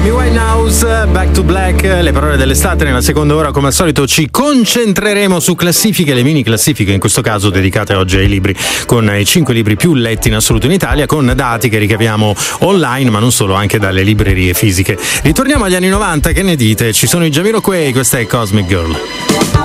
Amy Winehouse, Back to Black, le parole dell'estate. Nella seconda ora, come al solito, ci concentreremo su classifiche, le mini classifiche, in questo caso dedicate oggi ai libri, con i 5 libri più letti in assoluto in Italia, con dati che ricaviamo online, ma non solo, anche dalle librerie fisiche. Ritorniamo agli anni 90, che ne dite? Ci sono i Jamiroquai, questa è Cosmic Girl.